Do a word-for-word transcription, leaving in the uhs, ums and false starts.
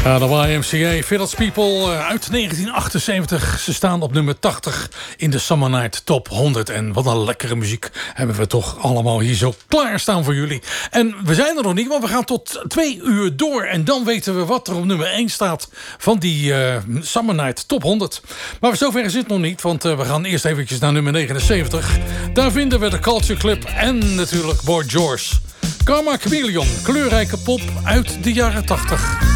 Ja, de Y M C A, Village People uit negentien achtenzeventig. Ze staan op nummer tachtig in de Summer Night Top honderd. En wat een lekkere muziek hebben we toch allemaal hier zo klaarstaan voor jullie. En we zijn er nog niet, want we gaan tot twee uur door. En dan weten we wat er op nummer één staat van die uh, Summer Night Top honderd. Maar zover is het nog niet, want uh, we gaan eerst eventjes naar nummer negenenzeventig. Daar vinden we de Culture Club en natuurlijk Boy George. Karma Chameleon, kleurrijke pop uit de jaren tachtig.